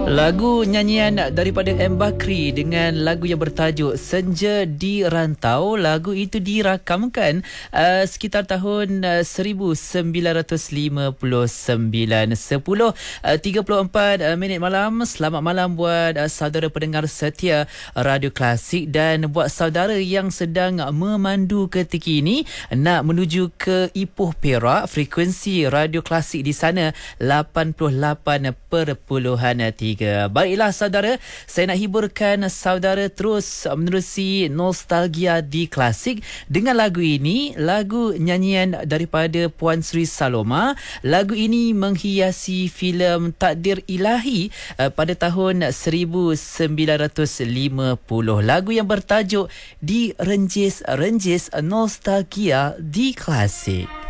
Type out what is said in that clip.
Lagu nyanyian daripada M. Bakri dengan lagu yang bertajuk Senja di Rantau. Lagu itu dirakamkan sekitar tahun 1959. 10:34 minit malam. Selamat malam buat saudara pendengar setia Radio Klasik dan buat saudara yang sedang memandu ketika ini nak menuju ke Ipoh Perak. Frekuensi Radio Klasik di sana 88.3. Baiklah saudara, saya nak hiburkan saudara terus menerusi nostalgia di Klasik dengan lagu ini, lagu nyanyian daripada Puan Sri Saloma. Lagu ini menghiasi filem Takdir Ilahi pada tahun 1950. Lagu yang bertajuk Di Renjis-Renjis Nostalgia di Klasik.